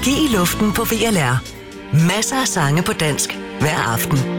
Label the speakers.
Speaker 1: Energi i luften på VLR. Masser af sange på dansk hver aften.